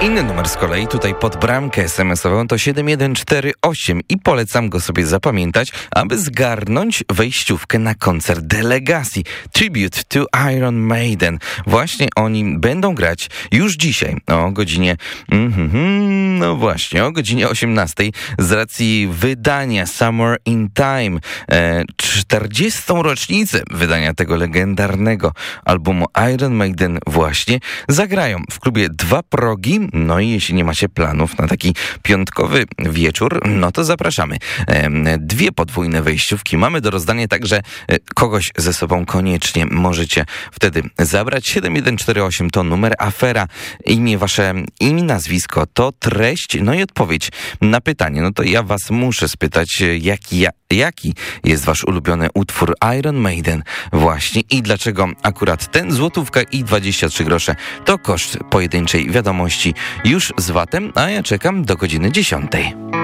Inny numer z kolei tutaj pod bramkę SMS-ową to 7148 i polecam go sobie zapamiętać, aby zgarnąć wejściówkę na koncert The Legacy Tribute to Iron Maiden. Właśnie oni będą grać już dzisiaj o godzinie o godzinie 18 z racji wydania Summer in Time, 40. rocznicę wydania tego legendarnego albumu Iron Maiden właśnie zagrają w klubie Dwa Progi. No i jeśli nie macie planów na taki piątkowy wieczór, no to zapraszamy. 2 podwójne wejściówki mamy do rozdania, także kogoś ze sobą koniecznie możecie wtedy zabrać. 7148 to numer, afera, imię wasze, imię, nazwisko to treść, no i odpowiedź na pytanie. No to ja was muszę spytać, jaki jest wasz ulubiony utwór Iron Maiden właśnie i dlaczego akurat ten, złotówka i 23 grosze to koszt pojedynczej wiadomości już z VAT-em, a ja czekam do godziny 10.